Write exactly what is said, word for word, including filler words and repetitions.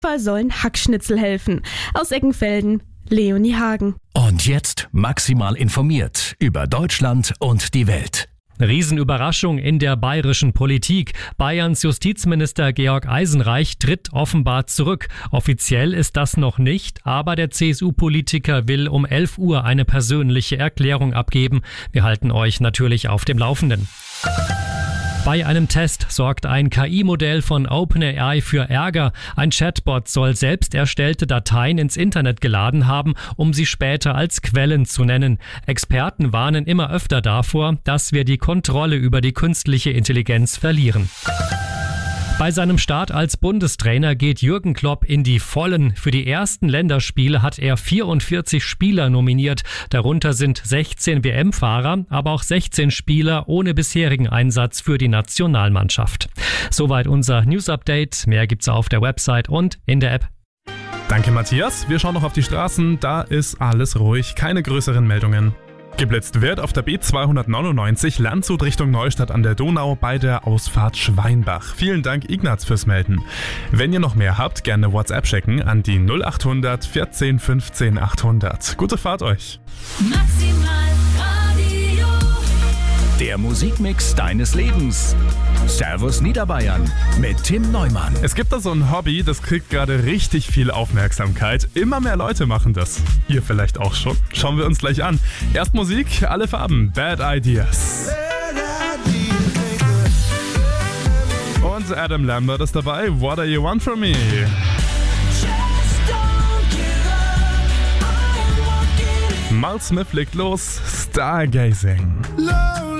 sollen Hackschnitzel helfen. Aus Eckenfelden, Leonie Hagen. Und jetzt maximal informiert über Deutschland und die Welt. Riesenüberraschung in der bayerischen Politik. Bayerns Justizminister Georg Eisenreich tritt offenbar zurück. Offiziell ist das noch nicht, aber der C S U-Politiker will um elf Uhr eine persönliche Erklärung abgeben. Wir halten euch natürlich auf dem Laufenden. Bei einem Test sorgt ein K I-Modell von OpenAI für Ärger. Ein Chatbot soll selbst erstellte Dateien ins Internet geladen haben, um sie später als Quellen zu nennen. Experten warnen immer öfter davor, dass wir die Kontrolle über die künstliche Intelligenz verlieren. Bei seinem Start als Bundestrainer geht Jürgen Klopp in die Vollen. Für die ersten Länderspiele hat er vierundvierzig Spieler nominiert. Darunter sind sechzehn W M-Fahrer, aber auch sechzehn Spieler ohne bisherigen Einsatz für die Nationalmannschaft. Soweit unser News-Update. Mehr gibt's auf der Website und in der App. Danke, Matthias. Wir schauen noch auf die Straßen. Da ist alles ruhig. Keine größeren Meldungen. Geblitzt wird auf der B zweihundertneunundneunzig Landshut Richtung Neustadt an der Donau bei der Ausfahrt Schweinbach. Vielen Dank, Ignaz, fürs Melden. Wenn ihr noch mehr habt, gerne WhatsApp schicken an die null acht hundert vierzehn fünfzehn achthundert. Gute Fahrt euch. Maximal Radio. Der Musikmix deines Lebens. Servus Niederbayern mit Tim Neumann. Es gibt da so ein Hobby, das kriegt gerade richtig viel Aufmerksamkeit. Immer mehr Leute machen das. Ihr vielleicht auch schon. Schauen wir uns gleich an. Erst Musik, alle Farben, Bad Ideas. Und Adam Lambert ist dabei, What Do You Want From Me? Mal Smith legt los, Stargazing.